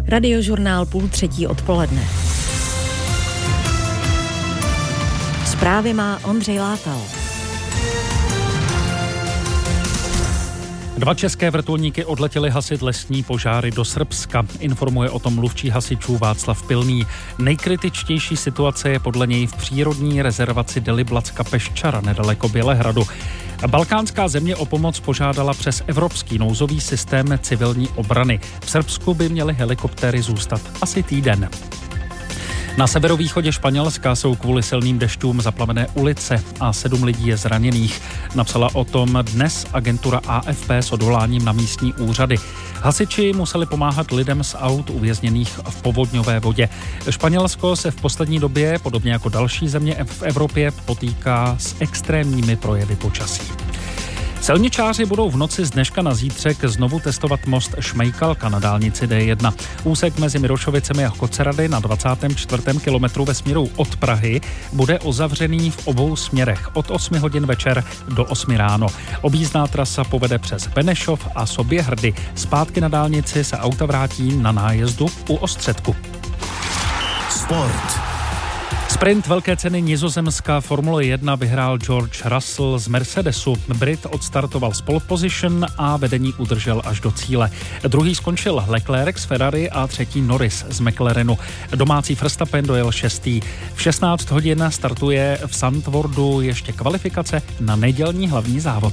Radiožurnál 2:30 odpoledne. Zprávy má Ondřej Látal. 2 české vrtulníky odletěly hasit lesní požáry do Srbska. Informuje o tom mluvčí hasičů Václav Pilný. Nejkritičtější situace je podle něj v přírodní rezervaci Deliblatska Peščara nedaleko Bělehradu. Balkánská země o pomoc požádala přes evropský nouzový systém civilní obrany. V Srbsku by měly helikoptéry zůstat asi týden. Na severovýchodě Španělska jsou kvůli silným dešťům zaplavené ulice a 7 lidí je zraněných. Napsala o tom dnes agentura AFP s odvoláním na místní úřady. Hasiči museli pomáhat lidem z aut uvězněných v povodňové vodě. Španělsko se v poslední době, podobně jako další země v Evropě, potýká s extrémními projevy počasí. Silničáři budou v noci z dneška na zítřek znovu testovat most Šmejkalka na dálnici D1. Úsek mezi Mirošovicemi a Kocerady na 24. kilometru ve směru od Prahy bude uzavřený v obou směrech od 8 hodin večer do 8 ráno. Objízdná trasa povede přes Benešov a Soběhrdy. Zpátky na dálnici se auta vrátí na nájezdu u Ostředku. Sport. Sprint velké ceny Nizozemská Formule 1 vyhrál George Russell z Mercedesu. Brit odstartoval z pole position a vedení udržel až do cíle. Druhý skončil Leclerc z Ferrari a třetí Norris z McLarenu. Domácí Verstappen dojel 6. V 16 hodin startuje v Zandvoortu ještě kvalifikace na nedělní hlavní závod.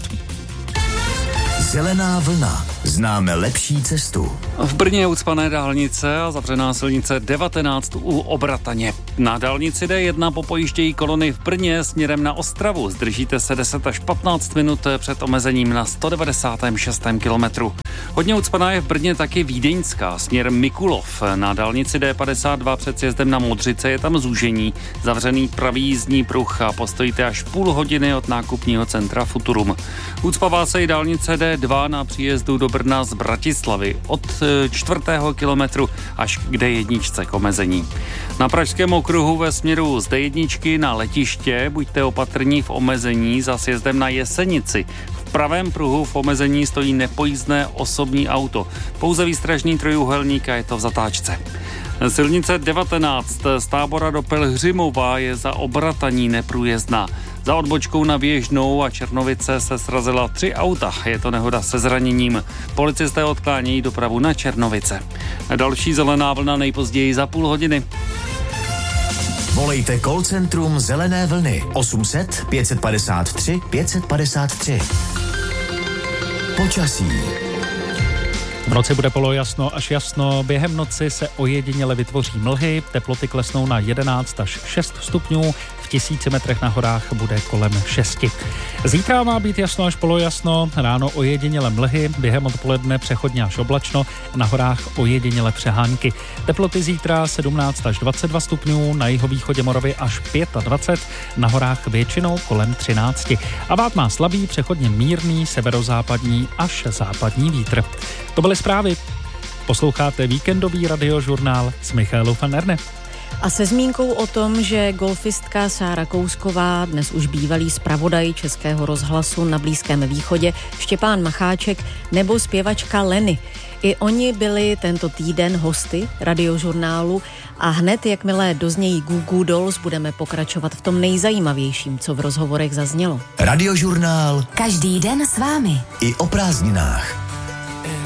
Zelená vlna. Známe lepší cestu. V Brně je ucpané dálnice a zavřená silnice 19 u Obrataně. Na dálnici D1 popojíždějí kolony v Brně směrem na Ostravu. Zdržíte se 10 až 15 minut před omezením na 196. kilometru. Hodně ucpaná je v Brně taky vídeňská, směr Mikulov. Na dálnici D52 před sjezdem na Modřice je tam zúžení. Zavřený pravý jízdní pruh a postojíte až půl hodiny od nákupního centra Futurum. Ucpává se i dálnice D2 na příjezdu do Brna z Bratislavy od 4. kilometru až k D1 k omezení. Na Pražském okruhu ve směru z D1 na letiště buďte opatrní v omezení za sjezdem na Jesenici. V pravém pruhu v omezení stojí nepojízdné osobní auto. Pouze výstražný trojúhelník a je to v zatáčce. Silnice 19 z Tábora do Pelhřimova je za Obrataní neprůjezdná. Za odbočkou na Běžnou a Černovice se srazila 3 auta. Je to nehoda se zraněním. Policisté odklánějí dopravu na Černovice. Další zelená vlna nejpozději za půl hodiny. Volejte call centrum Zelené vlny 800 553 553. Počasí. V noci bude polojasno až jasno, během noci se ojediněle vytvoří mlhy, teploty klesnou na 11 až 6 stupňů, v 1000 metrech na horách bude kolem 6. Zítra má být jasno až polojasno, ráno ojediněle mlhy, během odpoledne přechodně až oblačno, na horách ojediněle přehánky. Teploty zítra 17 až 22 stupňů, na jihovýchodě Moravy až 25, na horách většinou kolem 13. A vád má slabý, přechodně mírný, severozápadní až západní vítr. To byly zprávy. Posloucháte víkendový radiožurnál s Michailou van Erne. A se zmínkou o tom, že golfistka Sára Kousková, dnes už bývalý zpravodaj Českého rozhlasu na Blízkém východě, Štěpán Macháček nebo zpěvačka Leny. I oni byli tento týden hosty radiožurnálu a hned, jakmile doznějí Goo Goo Dolls, budeme pokračovat v tom nejzajímavějším, co v rozhovorech zaznělo. Radiožurnál. Každý den s vámi. I o prázdninách.